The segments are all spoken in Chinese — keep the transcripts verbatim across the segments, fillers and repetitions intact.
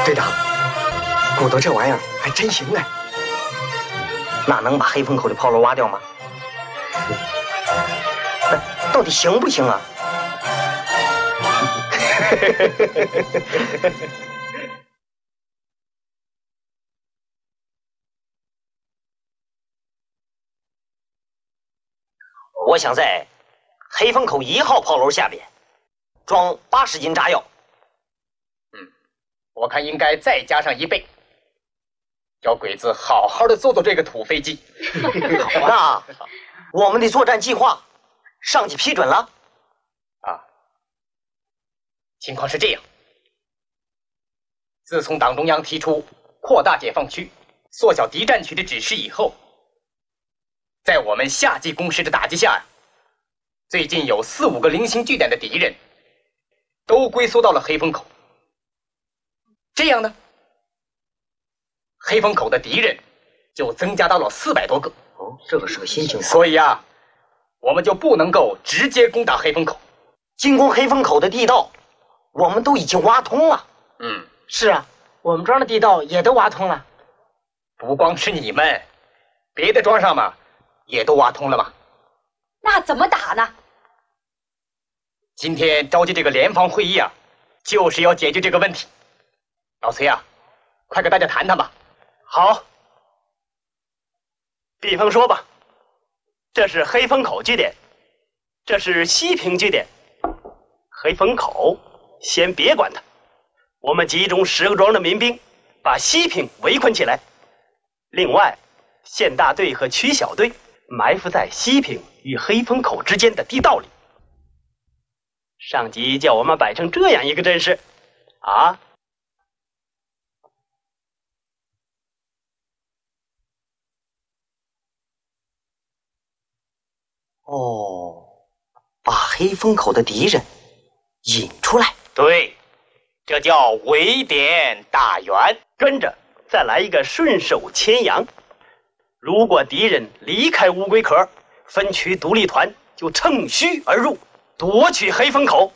队长，鼓捣这玩意儿还真行哎。 那能把黑风口的炮楼挖掉吗？到底行不行啊？我想在黑风口一号炮楼下边装八十斤炸药。 嗯，我看应该再加上一倍，叫鬼子好好的做做这个土飞机。 那我们的作战计划，上级批准了？ 啊，情况是这样。自从党中央提出扩大解放区、缩小敌占区的指示以后，在我们夏季攻势的打击下，最近有四五个零星据点的敌人都龟缩到了黑风口。这样呢，黑风口的敌人就增加到了四百多个。 哦，这个是个新情况。 所以啊，我们就不能够直接攻打黑风口。 进攻黑风口的地道，我们都已经挖通了。 嗯， 是啊，我们庄的地道也都挖通了。 不光是你们，别的庄上嘛，也都挖通了嘛。 那怎么打呢？ 今天召集这个联防会议啊，就是要解决这个问题。老崔啊，快跟大家谈谈吧。 好，比方说吧，这是黑风口据点，这是西平据点。黑风口先别管它，我们集中十个庄的民兵，把西平围困起来。另外，县大队和区小队埋伏在西平与黑风口之间的地道里。上级叫我们摆成这样一个阵势，啊， 哦，把黑风口的敌人引出来。 对，这叫围点打援。 跟着再来一个顺手牵羊。如果敌人离开乌龟壳，分区独立团就乘虚而入，夺取黑风口。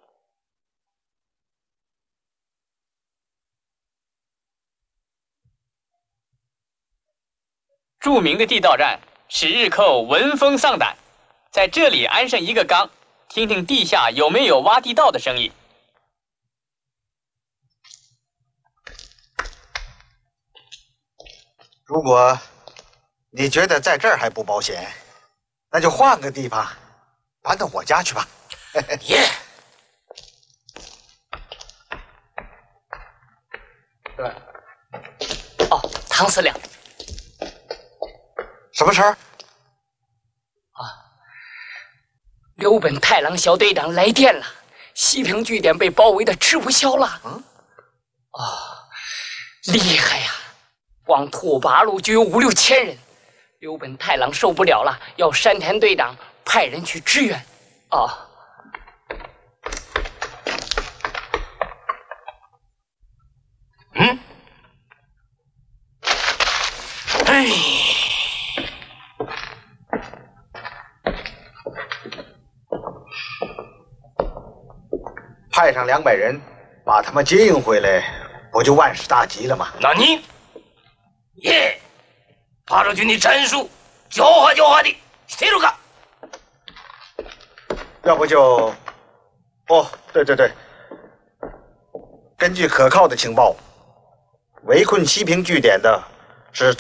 著名的地道战使日寇闻风丧胆，在这里安上一个缸，听听地下有没有挖地道的声音。 如果你觉得在这儿还不保险，那就换个地方，搬到我家去吧。 耶！对。哦，唐司令。 什么事儿？ 啊，刘本太郎小队长来电了，西平据点被包围的吃不消了。嗯，啊，厉害呀！光拓跋路就有五六千人，刘本太郎受不了了，要山田队长派人去支援。啊， 嗯，哎。 派上两百人，把他们接应回来，不就万事大吉了吗？ 那你，耶，八路军的战术狡猾狡猾的，谁都干。 要不就，哦，对对对，根据可靠的情报，围困西平据点的是